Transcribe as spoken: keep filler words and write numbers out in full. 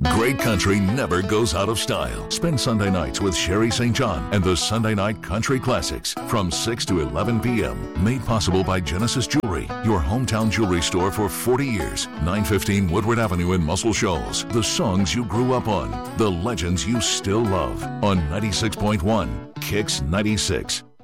Great country never goes out of style. Spend Sunday nights with Sherry Saint John and the Sunday Night Country Classics from six to eleven p.m. Made possible by Genesis Jewelry, your hometown jewelry store for forty years. nine fifteen Woodward Avenue in Muscle Shoals. The songs you grew up on. The legends you still love. On ninety-six point one, Kicks ninety-six.